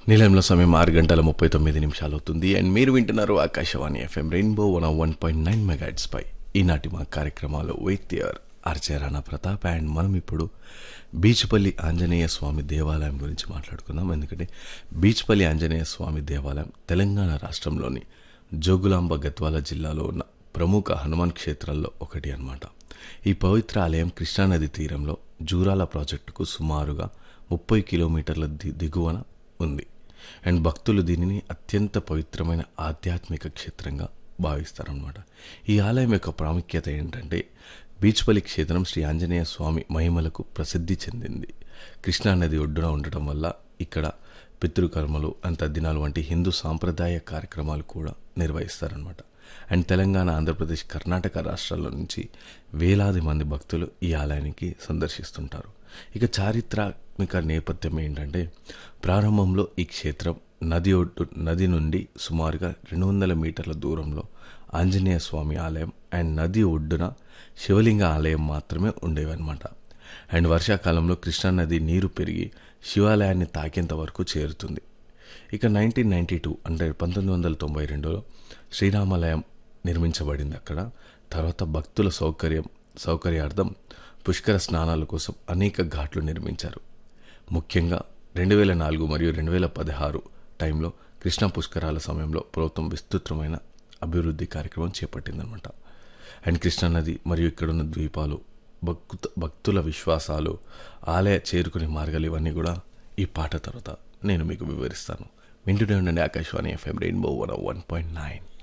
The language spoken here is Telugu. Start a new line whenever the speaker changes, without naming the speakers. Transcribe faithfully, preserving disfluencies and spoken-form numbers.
నిలయంలో సమయం ఆరు గంటల ముప్పై తొమ్మిది నిమిషాలు అవుతుంది అండ్ మీరు వింటున్నారు Akashvani FM rainbow one one point nine మెగాట్స్ పై ఈనాటి మా కార్యక్రమాలు with your RJ Rana Pratap and మనం ఇప్పుడు బీచ్పల్లి ఆంజనేయ స్వామి దేవాలయం గురించి మాట్లాడుకుందాం. ఎందుకంటే బీచ్పల్లి ఆంజనేయ స్వామి దేవాలయం తెలంగాణ రాష్ట్రంలోని జోగులాంబ గద్వాల జిల్లాలో ఉన్న ప్రముఖ హనుమాన్ క్షేత్రాల్లో ఒకటి అన్నమాట. ఈ పవిత్ర ఆలయం కృష్ణానది తీరంలో జూరాల ప్రాజెక్టుకు సుమారుగా ముప్పై కిలోమీటర్ల ది దిగువన ఉంది అండ్ భక్తులు దీనిని అత్యంత పవిత్రమైన ఆధ్యాత్మిక క్షేత్రంగా భావిస్తారన్నమాట. ఈ ఆలయం యొక్క ప్రాముఖ్యత ఏంటంటే బీచ్పల్లి క్షేత్రం శ్రీ ఆంజనేయ స్వామి మహిమలకు ప్రసిద్ధి చెందింది. కృష్ణానది ఒడ్డున ఉండటం వల్ల ఇక్కడ పితృకర్మలు అంత దినాలు వంటి హిందూ సాంప్రదాయ కార్యక్రమాలు కూడా నిర్వహిస్తారనమాట. అండ్ తెలంగాణ, ఆంధ్రప్రదేశ్, కర్ణాటక రాష్ట్రాల నుంచి వేలాది మంది భక్తులు ఈ ఆలయానికి సందర్శిస్తుంటారు. ఇక చారిత్రాత్మక నేపథ్యం ఏంటంటే ప్రారంభంలో ఈ క్షేత్రం నది ఒడ్డు నది నుండి సుమారుగా రెండు వందల మీటర్ల దూరంలో ఆంజనేయ స్వామి ఆలయం అండ్ నది ఒడ్డున శివలింగ ఆలయం మాత్రమే ఉండేవన్నమాట. అండ్ వర్షాకాలంలో కృష్ణానది నీరు పెరిగి శివాలయాన్ని తాకేంత వరకు చేరుతుంది. ఇక నైన్టీన్ నైంటీ టూ అంటే పంతొమ్మిది వందల తొంభై రెండులో శ్రీరామాలయం నిర్మించబడింది అక్కడ. తర్వాత భక్తుల సౌకర్యం సౌకర్యార్థం పుష్కర స్నానాల కోసం అనేక ఘాట్లు నిర్మించారు. ముఖ్యంగా రెండు వేల నాలుగు మరియు రెండు వేల పదహారు టైంలో కృష్ణా పుష్కరాల సమయంలో ప్రభుత్వం విస్తృతమైన అభివృద్ధి కార్యక్రమం చేపట్టిందనమాట. అండ్ కృష్ణానది మరియు ఇక్కడున్న ద్వీపాలు, భక్త భక్తుల విశ్వాసాలు, ఆలయ చేరుకునే మార్గాలు ఇవన్నీ కూడా ఈ పాట తర్వాత నేను మీకు వివరిస్తాను. వింటూనే ఉండండి Akashvani FM rainbow one one point nine.